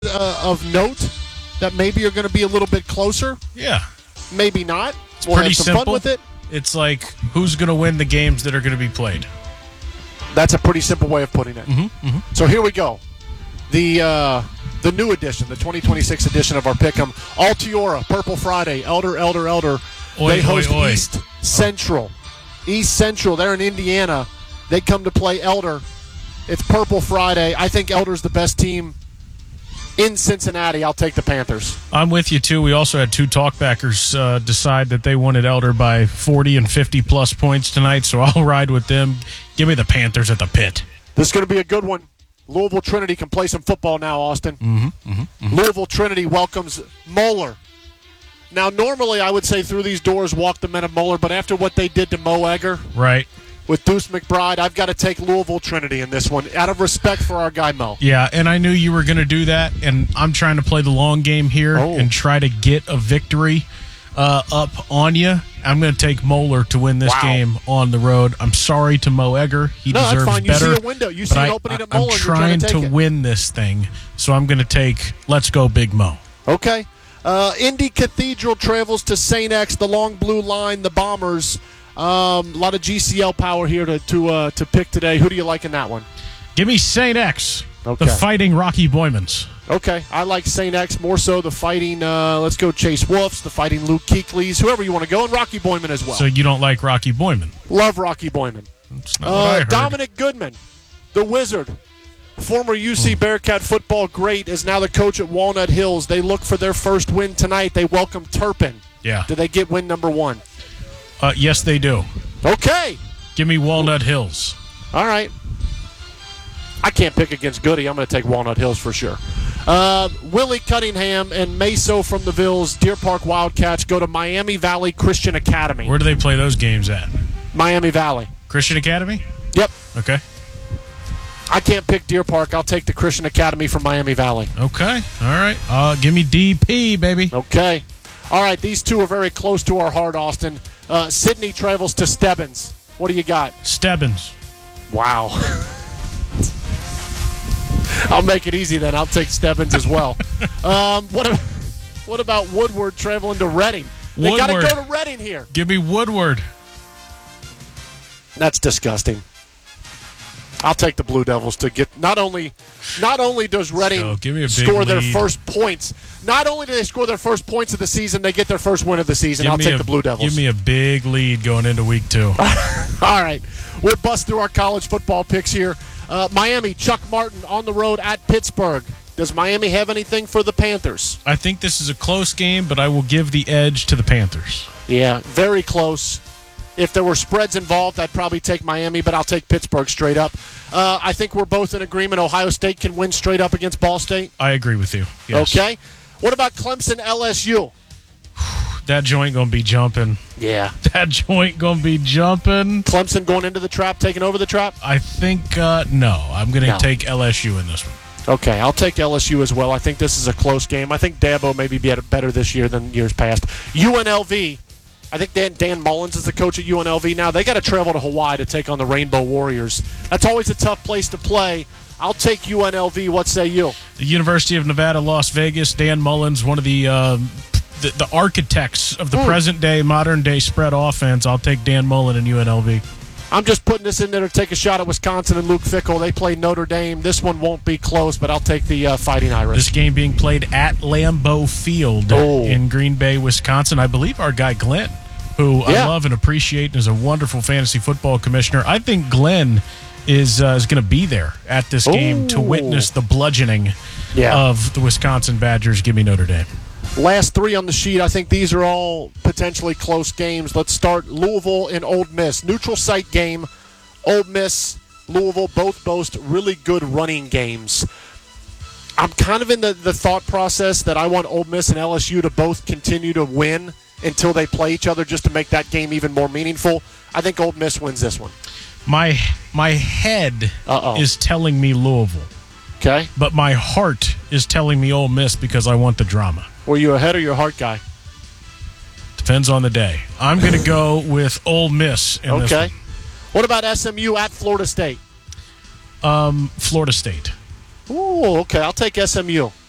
of note that maybe are going to be a little bit closer. Yeah. Maybe not. It's we'll pretty have some simple. fun with it. It's like who's going to win the games that are going to be played. That's a pretty simple way of putting it. So here we go. The new edition, the 2026 edition of our Pick'em. Altiora, Purple Friday, Elder. They host East Central. East Central, they're in Indiana. They come to play Elder. It's Purple Friday. I think Elder's the best team in Cincinnati. I'll take the Panthers. I'm with you, too. We also had two talkbackers decide that they wanted Elder by 40 and 50-plus points tonight, so I'll ride with them. Give me the Panthers at the pit. This is going to be a good one. Louisville Trinity can play some football now, Austin. Louisville Trinity welcomes Moeller. Now, normally I would say through these doors walk the men of Moeller, but after what they did to Mo Egger with Deuce McBride, I've got to take Louisville Trinity in this one, out of respect for our guy Mo. Yeah, and I knew you were going to do that, and I'm trying to play the long game here and try to get a victory up on you. I'm going to take Moeller to win this game on the road. I'm sorry to Mo Egger. He deserves that's fine. You better. See a window. You see an opening at Moeller. I'm trying to win this thing, so I'm going to take Let's Go Big Mo. Okay. Indy Cathedral travels to St. X, the long blue line, the Bombers. A lot of GCL power here to pick today. Who do you like in that one? Give me St. X, okay. The Fighting Rocky Boymans. Okay, I like St. X more so. The Fighting, let's go Chase Wolfs, the Fighting Luke Kuechly's, whoever you want to go, and Rocky Boyman as well. So you don't like Rocky Boyman? Love Rocky Boyman. That's not what I heard. Dominic Goodman, the Wizard, former UC Bearcat football great, is now the coach at Walnut Hills. They look for their first win tonight. They welcome Turpin. Yeah. Do they get win number one? Yes, they do. Okay. Give me Walnut Hills. All right. I can't pick against Goody. I'm going to take Walnut Hills for sure. Willie Cunningham and Meso from the Vills, Deer Park Wildcats, go to Miami Valley Christian Academy. Where do they play those games at? Miami Valley. Christian Academy? Yep. Okay. I can't pick Deer Park. I'll take the Christian Academy from Miami Valley. Okay. All right. Give me DP, baby. Okay. All right. These two are very close to our heart, Austin. Sydney travels to Stebbins. What do you got? Stebbins. Wow. I'll make it easy then. I'll take Stebbins as well. What about Woodward traveling to Reading? They got to go to Reading here. Give me Woodward. That's disgusting. I'll take the Blue Devils to get not only does Reading score their first points. Not only do they score their first points of the season, they get their first win of the season. I'll take the Blue Devils. Give me a big lead going into week 2. All right. We'll bust through our college football picks here. Miami, Chuck Martin on the road at Pittsburgh. Does Miami have anything for the Panthers? I think this is a close game, but I will give the edge to the Panthers. Yeah, very close. If there were spreads involved, I'd probably take Miami, but I'll take Pittsburgh straight up. I think we're both in agreement Ohio State can win straight up against Ball State. I agree with you. Yes. Okay. What about Clemson LSU? That joint going to be jumping. Yeah. That joint going to be jumping. Clemson going into the trap, taking over the trap? I think, no. I'm going to take LSU in this one. Okay, I'll take LSU as well. I think this is a close game. I think Dabo maybe be better this year than years past. UNLV, I think Dan Mullins is the coach at UNLV now. They got to travel to Hawaii to take on the Rainbow Warriors. That's always a tough place to play. I'll take UNLV. What say you? The University of Nevada, Las Vegas, Dan Mullins, one of the architects of the present-day, modern-day spread offense. I'll take Dan Mullen and UNLV. I'm just putting this in there to take a shot at Wisconsin and Luke Fickell. They play Notre Dame. This one won't be close, but I'll take the Fighting Irish. This game being played at Lambeau Field in Green Bay, Wisconsin. I believe our guy Glenn, who I love and appreciate and is a wonderful fantasy football commissioner, I think Glenn is going to be there at this game to witness the bludgeoning of the Wisconsin Badgers. Give me Notre Dame. Last 3 on the sheet. I think these are all potentially close games. Let's start Louisville and Ole Miss. Neutral site game. Ole Miss, Louisville both boast really good running games. I'm kind of in the thought process that I want Ole Miss and LSU to both continue to win until they play each other just to make that game even more meaningful. I think Ole Miss wins this one. My head is telling me Louisville. Okay. But my heart is telling me Ole Miss because I want the drama. Were you a head or your heart guy? Depends on the day. I'm going to go with Ole Miss in this one. What about SMU at Florida State? Florida State. Ooh, okay. I'll take SMU.